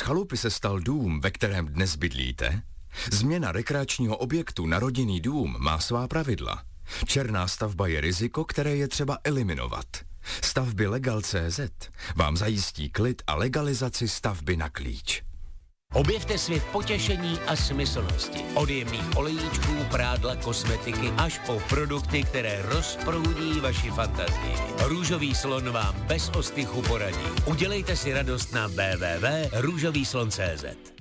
chalupy se stal dům, ve kterém dnes bydlíte? Změna rekreačního objektu na rodinný dům má svá pravidla. Černá stavba je riziko, které je třeba eliminovat. Stavby Legal.cz vám zajistí klid a legalizaci stavby na klíč. Objevte svět potěšení a smyslnosti. Od jemných olejíčků, prádla, kosmetiky až po produkty, které rozproudí vaši fantazii. Růžový slon vám bez ostychu poradí. Udělejte si radost na www.růžovýslon.cz.